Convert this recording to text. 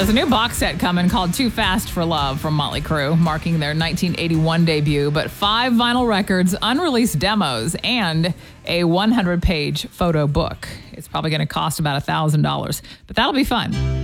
There's a new box set coming called Too Fast for Love from Motley Crue, marking their 1981 debut, but 5 vinyl records, unreleased demos, and a 100-page photo book. It's probably going to cost about $1,000, but that'll be fun.